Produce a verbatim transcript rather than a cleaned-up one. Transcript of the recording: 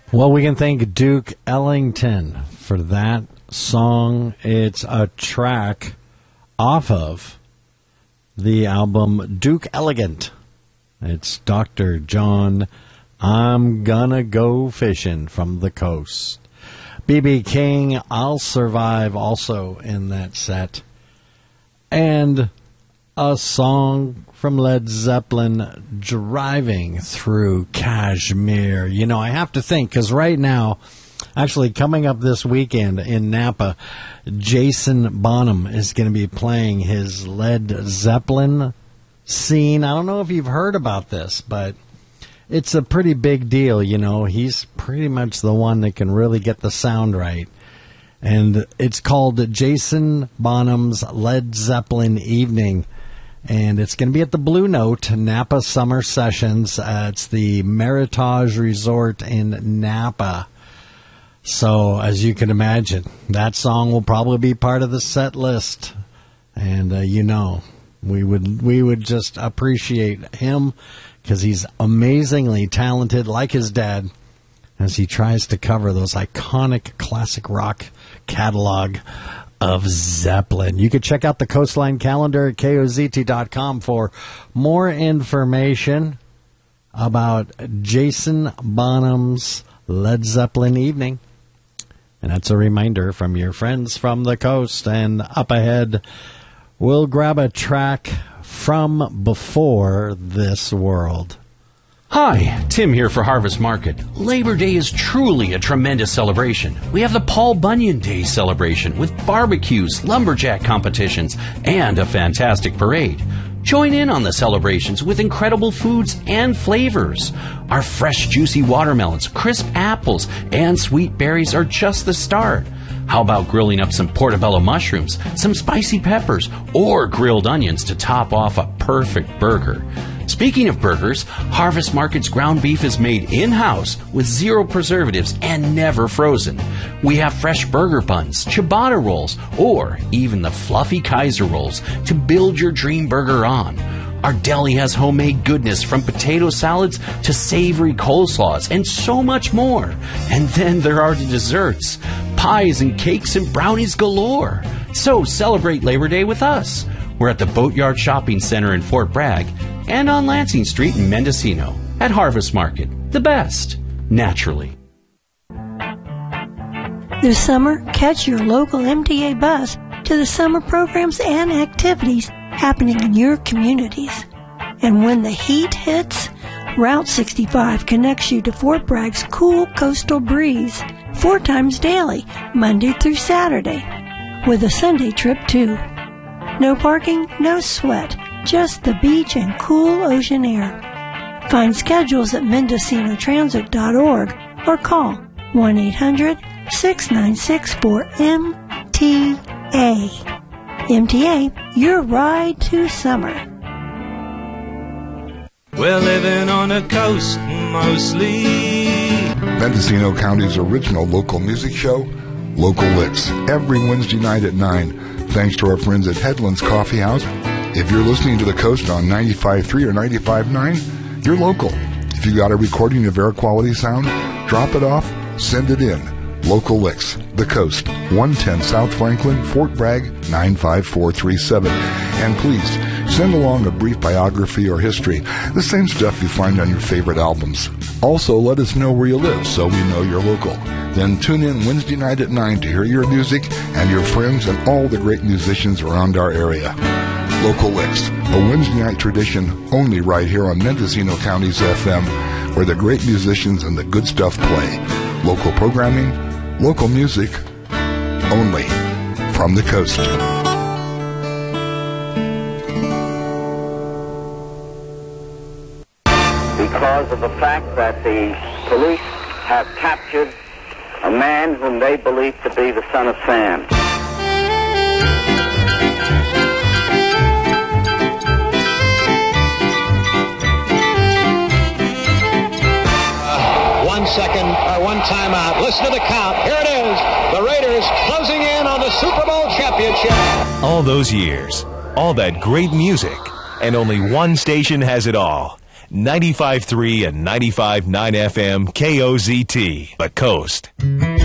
Well, we can thank Duke Ellington for that song. It's a track off of the album Duke Elegant. It's Doctor John, I'm Gonna Go Fishing from the Coast. B B King, I'll Survive, also in that set. And a song from Led Zeppelin, Driving Through Kashmir. You know, I have to think, because right now, actually coming up this weekend in Napa, Jason Bonham is going to be playing his Led Zeppelin scene. I don't know if you've heard about this, but it's a pretty big deal. You know, he's pretty much the one that can really get the sound right. And it's called Jason Bonham's Led Zeppelin Evening. And it's going to be at the Blue Note, Napa Summer Sessions. Uh, it's the Meritage Resort in Napa. So, as you can imagine, that song will probably be part of the set list. And, uh, you know, we would we would just appreciate him because he's amazingly talented, like his dad, as he tries to cover those iconic classic rock catalog of Zeppelin. You can check out the Coastline calendar at K O Z T dot com for more information about Jason Bonham's Led Zeppelin Evening. And that's a reminder from your friends from the coast. And up ahead, we'll grab a track from Before This World. Hi, Tim here for Harvest Market. Labor Day is truly a tremendous celebration. We have the Paul Bunyan Day celebration with barbecues, lumberjack competitions, and a fantastic parade. Join in on the celebrations with incredible foods and flavors. Our fresh, juicy watermelons, crisp apples, and sweet berries are just the start. How about grilling up some portobello mushrooms, some spicy peppers, or grilled onions to top off a perfect burger? Speaking of burgers, Harvest Market's ground beef is made in-house with zero preservatives and never frozen. We have fresh burger buns, ciabatta rolls, or even the fluffy Kaiser rolls to build your dream burger on. Our deli has homemade goodness from potato salads to savory coleslaws and so much more. And then there are the desserts, pies and cakes and brownies galore. So celebrate Labor Day with us. We're at the Boatyard Shopping Center in Fort Bragg and on Lansing Street in Mendocino at Harvest Market. The best, naturally. This summer, catch your local M T A bus to the summer programs and activities happening in your communities. And when the heat hits, Route sixty-five connects you to Fort Bragg's cool coastal breeze four times daily, Monday through Saturday, with a Sunday trip too. No parking, no sweat, just the beach and cool ocean air. Find schedules at mendocino transit dot org or call one eight hundred six nine six four M T A. M T A, your ride to summer. We're living on the coast mostly. Mendocino County's original local music show, Local Licks, every Wednesday night at nine. Thanks to our friends at Headlands Coffee House. If you're listening to the coast on ninety-five point three or ninety-five point nine, you're local. If you got a recording of air quality sound, drop it off, send it in. Local Licks, the coast, one ten South Franklin, Fort Bragg, nine five four three seven. And please, send along a brief biography or history, the same stuff you find on your favorite albums. Also, let us know where you live so we know you're local. Then tune in Wednesday night at nine to hear your music and your friends and all the great musicians around our area. Local Licks, a Wednesday night tradition only right here on Mendocino County's F M, where the great musicians and the good stuff play. Local programming, local music, only from the coast. Because of the fact that the police have captured a man whom they believe to be the son of Sam. Uh, one second, or one timeout. Listen to the count. Here it is. The Raiders closing in on the Super Bowl championship. All those years, all that great music, and only one station has it all. ninety-five point three and ninety-five point nine F M K O Z T, The Coast.